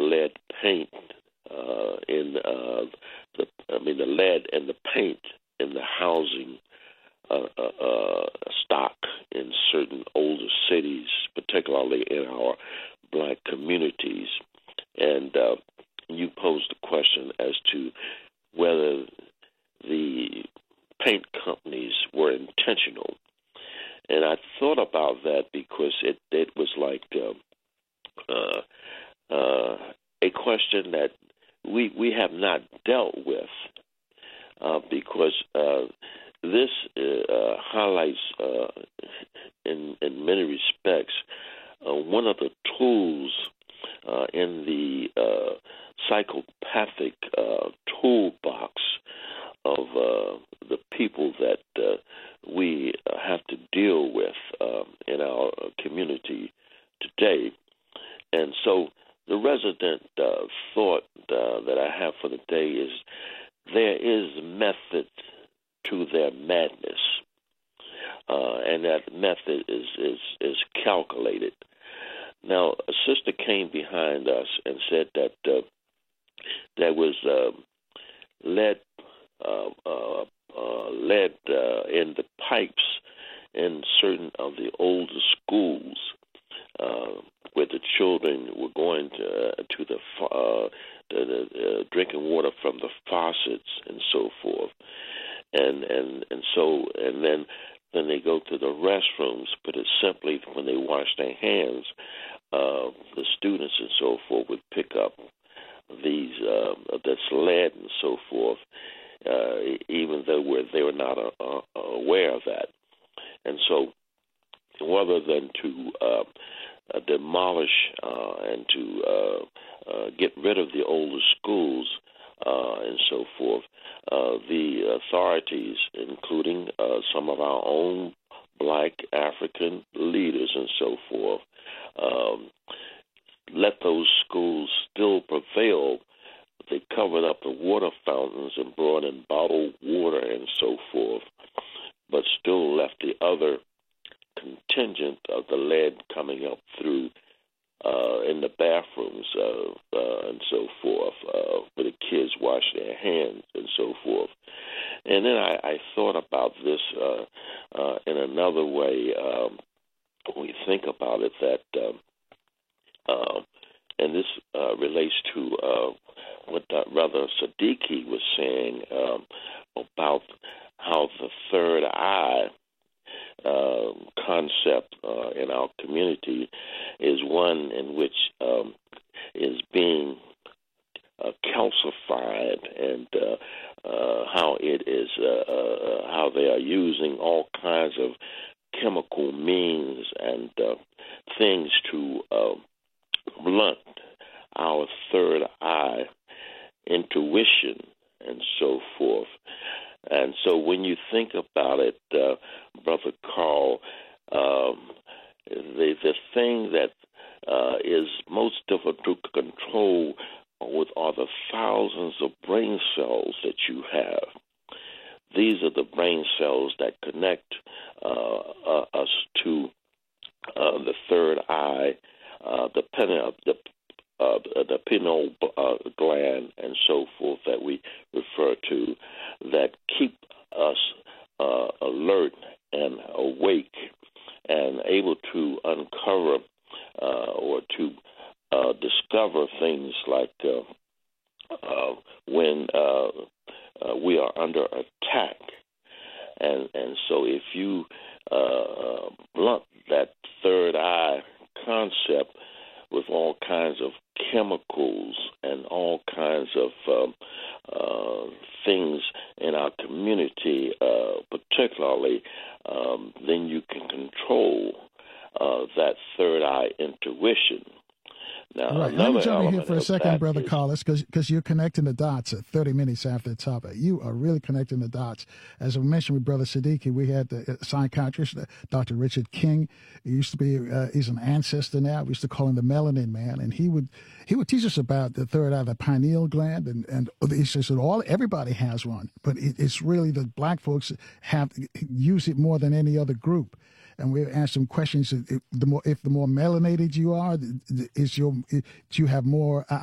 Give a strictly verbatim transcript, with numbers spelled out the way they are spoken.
lead paint uh, in uh, the, I mean, the lead and the paint in the housing uh, uh, uh, stock in certain older cities, particularly in our black communities. And uh, you posed the question as to whether the paint companies were intentional. And I thought about that because it, it was like uh, uh, uh, a question that we we have not dealt with uh, because uh, this uh, highlights, uh, in, in many respects, uh, one of the tools uh, in the uh, psychopathic uh, toolbox of uh, the people that uh, we uh, have to deal with um, in our community today. And so the resident uh, thought uh, that I have for the day is there is method to their madness, uh, and that method is, is, is calculated. Now, a sister came behind us and said that uh, there was uh, lead Uh, uh, uh, lead uh, in the pipes in certain of the older schools uh, where the children were going to, uh, to the, uh, the, the uh, drinking water from the faucets and so forth, and and and so and then then they go to the restrooms. Put it simply, when they wash their hands, uh, the students and so forth would pick up these uh, this lead and so forth. Uh, even though we're, they were not uh, uh, aware of that. And so rather than to uh, uh, demolish uh, and to uh, uh, get rid of the older schools uh, and so forth, uh, the authorities, including uh, some of our own black African leaders and so forth, um, let those schools still prevail. They covered up the water fountains and brought in bottled water and so forth, but still left the other contingent of the lead coming up through uh, in the bathrooms uh, uh, and so forth, uh, where the kids wash their hands and so forth. And then I, I thought about this uh, uh, in another way. Um, when we think about it, that um, uh, and this uh, relates to uh, what uh, Brother Siddiqui was saying um, about how the third eye uh, concept uh, in our community is one in which um, is being uh, calcified, and uh, uh, how it is uh, uh, how they are using all kinds of chemical means and uh, things to uh, blunt our third eye intuition and so forth. And so when you think about it, uh, Brother Carl, um, the, the thing that uh, is most difficult to control with are the thousands of brain cells that you have. These are the brain cells that connect uh, uh, us to uh, the third eye, uh, the, pen, uh, the Uh, the pineal uh, gland and so forth that we refer to, that keep us uh, alert and awake and able to uncover uh, or to uh, discover things like uh, uh, when uh, uh, we are under attack. And, and so if you uh, blunt that third eye concept with all kinds of chemicals and all kinds of um, uh, things in our community, uh, particularly, um, then you can control uh, that third eye intuition. Now, right. Let me jump in here for a second, Brother is, Carlos, because you're connecting the dots at thirty minutes after the top. You are really connecting the dots. As I mentioned with Brother Siddiqui, we had the psychiatrist, Doctor Richard King. He used to be, uh, he's an ancestor now. We used to call him the Melanin Man. And he would he would teach us about the third eye, the pineal gland. And, and he says that all, everybody has one, but it, it's really the black folks have use it more than any other group. And we asked them questions. If the more, if the more melanated you are, is your, do you have more